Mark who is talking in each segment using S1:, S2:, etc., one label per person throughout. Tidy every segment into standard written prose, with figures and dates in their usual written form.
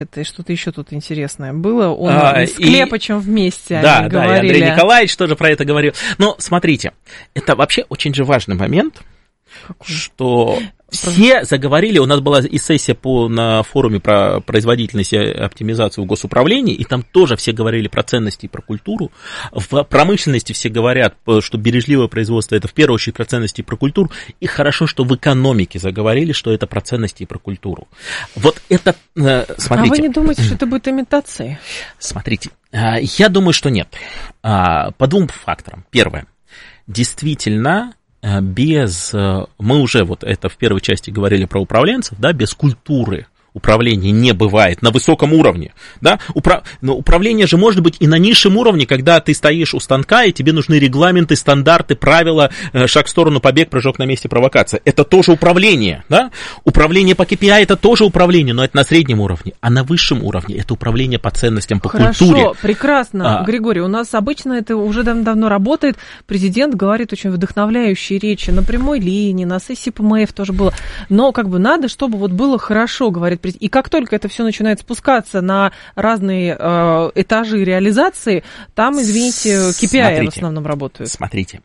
S1: Это что-то еще тут интересное было. Он с Клепачем вместе
S2: они
S1: говорили.
S2: Да, и Андрей Николаевич тоже про это говорил. Но смотрите, это вообще очень же важный момент, что все заговорили, у нас была и сессия на форуме про производительность и оптимизацию в госуправлении, и там тоже все говорили про ценности и про культуру. В промышленности все говорят, что бережливое производство – это в первую очередь про ценности и про культуру, и хорошо, что в экономике заговорили, что это про ценности и про культуру. Вот это, смотрите.
S1: А вы не думаете, что это будет имитацией?
S2: Смотрите, я думаю, что нет. По двум факторам. Первое. Действительно, мы уже вот это в первой части говорили про управленцев, да, без культуры управления не бывает на высоком уровне, да, но управление же может быть и на низшем уровне, когда ты стоишь у станка, и тебе нужны регламенты, стандарты, правила, шаг в сторону, побег, прыжок на месте, провокация. Это тоже управление, да, управление по KPI это тоже управление, но это на среднем уровне, а на высшем уровне это управление по ценностям, по культуре.
S1: Хорошо, прекрасно, Григорий, у нас обычно это уже давно работает, президент говорит очень вдохновляющие речи на прямой линии, на сессии ПМФ тоже было, но как бы надо, чтобы вот было хорошо, говорит. И как только это все начинает спускаться на разные этажи реализации, там, извините, KPI в основном работают. Смотрите,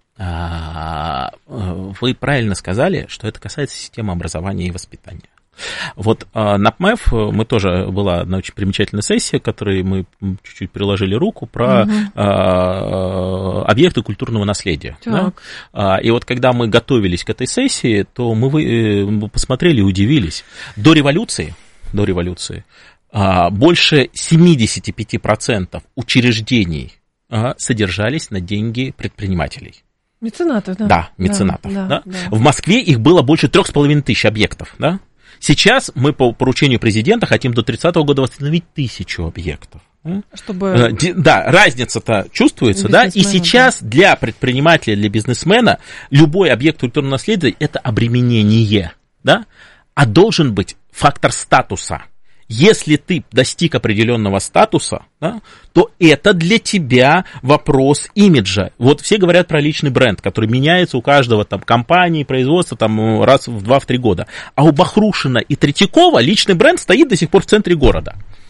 S2: вы правильно сказали, что это касается системы образования и воспитания. Вот на ПМФ мы тоже была одна очень примечательная сессия, к которой мы чуть-чуть приложили руку, про объекты культурного наследия. Да? И вот когда мы готовились к этой сессии, то мы посмотрели и удивились. До революции больше 75% учреждений содержались на деньги предпринимателей.
S1: Меценатов, да?
S2: Да, меценатов. Да. В Москве их было больше 3500 объектов, да? Сейчас мы по поручению президента хотим до 30-го года восстановить 1000 объектов.
S1: Чтобы...
S2: Да, разница-то чувствуется, да, и сейчас для предпринимателя, для бизнесмена любой объект культурного наследия – это обременение, да, а должен быть фактор статуса. Если ты достиг определенного статуса, да, то это для тебя вопрос имиджа. Вот все говорят про личный бренд, который меняется у каждого там компании, производства там раз в 2-3 года. А у Бахрушина и Третьякова личный бренд стоит до сих пор в центре города.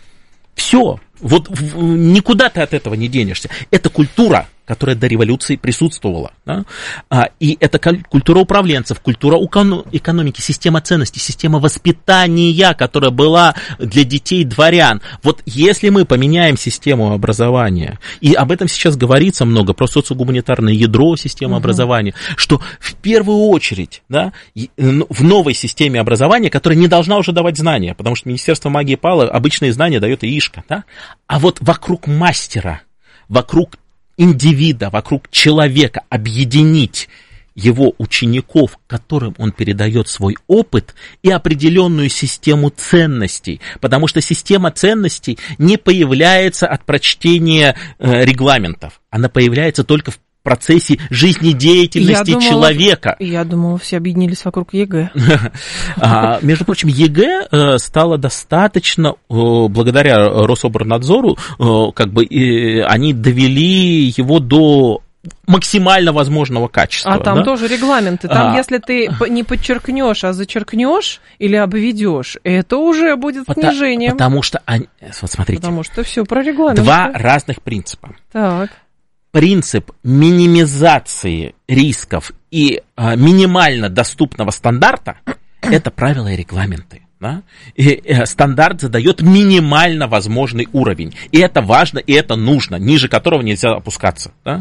S2: Все. Вот никуда ты от этого не денешься. Это культура, которая до революции присутствовала. Да? И это культура управленцев, культура экономики, система ценностей, система воспитания, которая была для детей дворян. Вот если мы поменяем систему образования, и об этом сейчас говорится много, про социогуманитарное ядро системы образования, что в первую очередь, да, в новой системе образования, которая не должна уже давать знания, потому что Министерство магии пало, обычные знания дает ИИшка, да? А вот вокруг мастера, вокруг индивида, вокруг человека объединить его учеников, которым он передает свой опыт и определенную систему ценностей, потому что система ценностей не появляется от прочтения регламентов, она появляется только в процессе жизнедеятельности человека.
S1: Я думала, все объединились вокруг ЕГЭ.
S2: Между прочим, ЕГЭ стало достаточно, благодаря Рособорнадзору, как бы они довели его до максимально возможного качества.
S1: А там тоже регламенты. Там, если ты не подчеркнешь, а зачеркнешь или обведешь, это уже будет снижением.
S2: Потому что, вот смотрите.
S1: Потому что все про регламент.
S2: Два разных принципа.
S1: Так.
S2: Принцип минимизации рисков и минимально доступного стандарта – это правила и регламенты. Да? И стандарт задает минимально возможный уровень. И это важно, и это нужно, ниже которого нельзя опускаться. Да?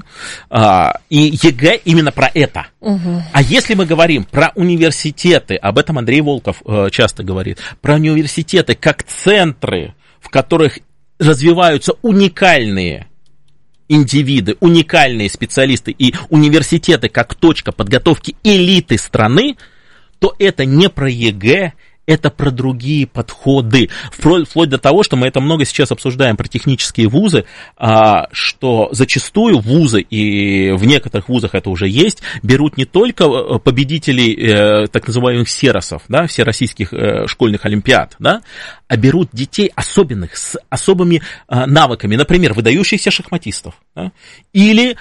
S2: И ЕГЭ именно про это. А если мы говорим про университеты, об этом Андрей Волков часто говорит, про университеты как центры, в которых развиваются уникальные индивиды, уникальные специалисты и университеты как точка подготовки элиты страны, то это не про ЕГЭ, это про другие подходы. Вплоть до того, что мы это много сейчас обсуждаем про технические вузы, что зачастую вузы, и в некоторых вузах это уже есть, берут не только победителей так называемых серосов, да, всероссийских школьных олимпиад, да, а берут детей особенных, с особыми навыками, например, выдающихся шахматистов, да, или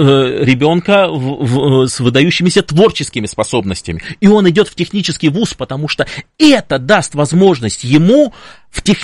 S2: ребенка с выдающимися творческими способностями. И он идет в технический вуз, потому потому что это даст возможность ему в